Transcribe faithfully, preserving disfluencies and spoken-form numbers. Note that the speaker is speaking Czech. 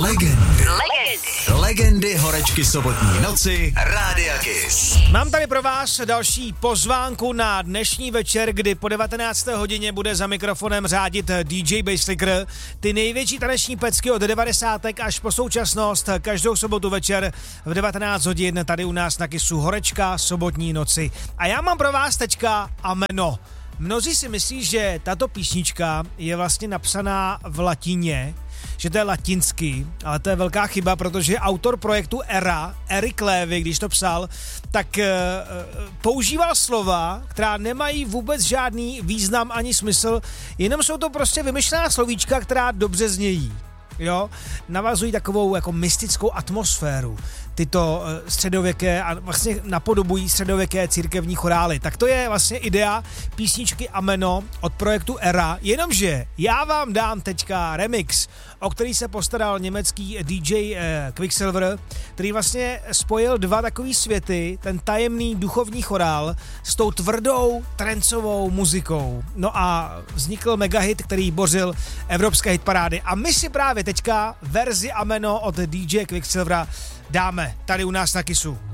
Legendy. Legendy. Legendy horečky sobotní noci Rádia Kiss. Mám tady pro vás další pozvánku na dnešní večer, kdy po devatenácté hodině bude za mikrofonem řádit D J Basslicker. Ty největší taneční pecky od devadesátek až po současnost každou sobotu večer v devatenáct hodin tady u nás na Kissu horečka sobotní noci. A já mám pro vás teďka Ameno. Mnozí si myslí, že tato písnička je vlastně napsaná v latině, že to je latinský, ale to je velká chyba, protože autor projektu Era, Eric Lévy, když to psal, tak e, používal slova, která nemají vůbec žádný význam ani smysl, jenom jsou to prostě vymyšlená slovíčka, která dobře znějí. Jo, navazují takovou jako mystickou atmosféru tyto středověké a vlastně napodobují středověké církevní chorály. Tak to je vlastně idea písničky Ameno od projektu Era, jenomže já vám dám teďka remix, o který se postaral německý D J eh, Quicksilver, který vlastně spojil dva takový světy, ten tajemný duchovní chorál s tou tvrdou trencovou muzikou. No a vznikl megahit, který bořil evropské hitparády. A my si právě teďka verzi Ameno od D J Quicksilvera dáme tady u nás na Kissu.